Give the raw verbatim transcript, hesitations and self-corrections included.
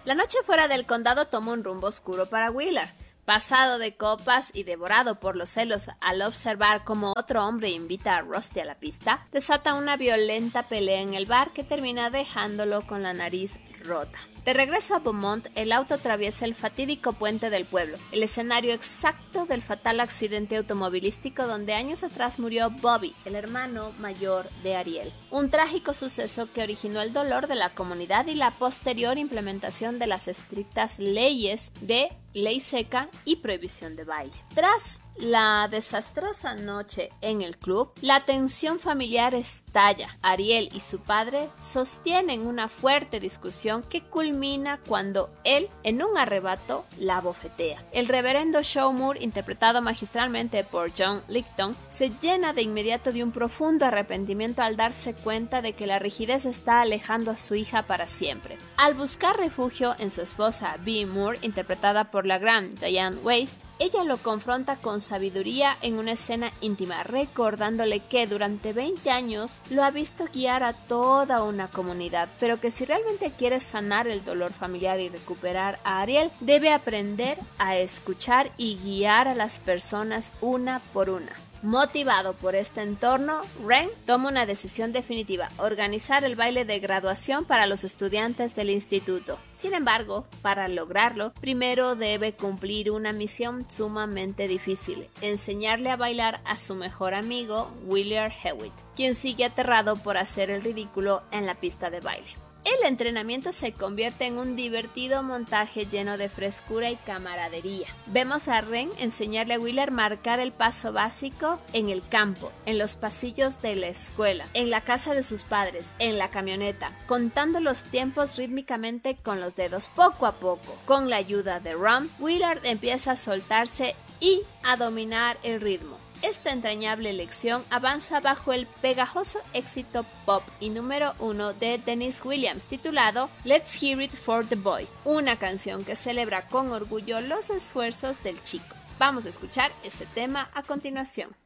La noche fuera del condado toma un rumbo oscuro para Wheeler. Pasado de copas y devorado por los celos al observar cómo otro hombre invita a Rusty a la pista, desata una violenta pelea en el bar que termina dejándolo con la nariz rota. De regreso a Beaumont, el auto atraviesa el fatídico puente del pueblo, el escenario exacto del fatal accidente automovilístico donde años atrás murió Bobby, el hermano mayor de Ariel. Un trágico suceso que originó el dolor de la comunidad y la posterior implementación de las estrictas leyes de ley seca y prohibición de baile. Tras la desastrosa noche en el club, la tensión familiar estalla. Ariel y su padre sostienen una fuerte discusión que culmina cuando él, en un arrebato, la bofetea. El reverendo Showmoor, interpretado magistralmente por John Licton, se llena de inmediato de un profundo arrepentimiento al darse cuenta de que la rigidez está alejando a su hija para siempre. Al buscar refugio en su esposa Bea Moore, interpretada por la gran Diane Weiss, ella lo confronta con sabiduría en una escena íntima, recordándole que durante veinte años lo ha visto guiar a toda una comunidad, pero que si realmente quiere sanar el dolor familiar y recuperar a Ariel, debe aprender a escuchar y guiar a las personas una por una. Motivado por este entorno, Wren toma una decisión definitiva: organizar el baile de graduación para los estudiantes del instituto. Sin embargo, para lograrlo, primero debe cumplir una misión sumamente difícil: enseñarle a bailar a su mejor amigo, William Hewitt, quien sigue aterrado por hacer el ridículo en la pista de baile. El entrenamiento se convierte en un divertido montaje lleno de frescura y camaradería. Vemos a Wren enseñarle a Wheeler marcar el paso básico en el campo, en los pasillos de la escuela, en la casa de sus padres, en la camioneta, contando los tiempos rítmicamente con los dedos. Poco a poco, con la ayuda de Rum, Wheeler empieza a soltarse y a dominar el ritmo. Esta entrañable lección avanza bajo el pegajoso éxito pop y número uno de Dennis Williams, titulado Let's Hear It for the Boy, una canción que celebra con orgullo los esfuerzos del chico. Vamos a escuchar ese tema a continuación.